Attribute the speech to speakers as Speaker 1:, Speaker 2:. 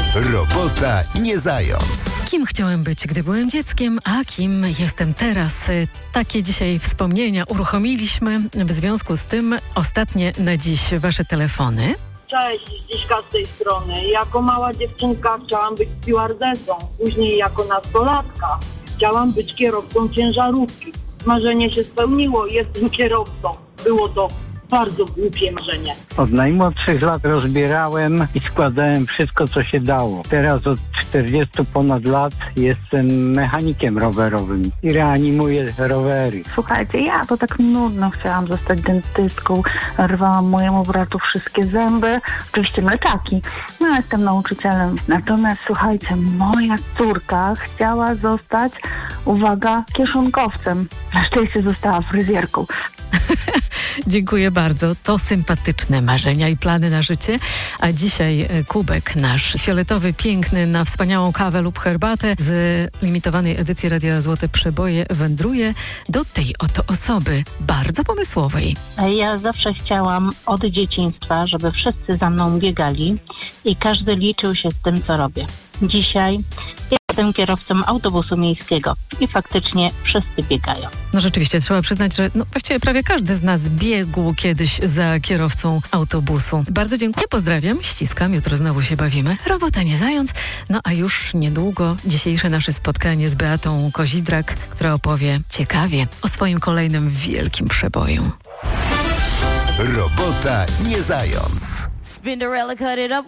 Speaker 1: Robota nie zając.
Speaker 2: Kim chciałem być, gdy byłem dzieckiem, a kim jestem teraz? Takie dzisiaj wspomnienia uruchomiliśmy. W związku z tym ostatnie na dziś wasze telefony.
Speaker 3: Cześć, Zdziśka z tej strony. Jako mała dziewczynka chciałam być stewardessą. Później jako nastolatka chciałam być kierowcą ciężarówki. Marzenie się spełniło i jestem kierowcą. Było to bardzo głupie marzenie.
Speaker 4: Od najmłodszych lat rozbierałem i składałem wszystko, co się dało. Teraz od 40 ponad lat jestem mechanikiem rowerowym i reanimuję rowery.
Speaker 5: Słuchajcie, ja to tak nudno chciałam zostać dentystką. Rwałam mojemu bratu wszystkie zęby. Oczywiście mleczaki. No, jestem nauczycielem. Natomiast słuchajcie, moja córka chciała zostać, uwaga, kieszonkowcem. Na szczęście została fryzjerką.
Speaker 2: Dziękuję bardzo. To sympatyczne marzenia i plany na życie. A dzisiaj kubek nasz fioletowy, piękny, na wspaniałą kawę lub herbatę z limitowanej edycji Radia Złote Przeboje wędruje do tej oto osoby, bardzo pomysłowej.
Speaker 6: Ja zawsze chciałam od dzieciństwa, żeby wszyscy za mną biegali i każdy liczył się z tym, co robię. Dzisiaj jestem kierowcą autobusu miejskiego i faktycznie wszyscy biegają.
Speaker 2: No rzeczywiście, trzeba przyznać, że właściwie prawie każdy z nas biegł kiedyś za kierowcą autobusu. Bardzo dziękuję, pozdrawiam, ściskam, jutro znowu się bawimy. Robota nie zając. No a już niedługo dzisiejsze nasze spotkanie z Beatą Kozidrak, która opowie ciekawie o swoim kolejnym wielkim przeboju.
Speaker 1: Robota nie zając.
Speaker 7: Spinderella cut it up.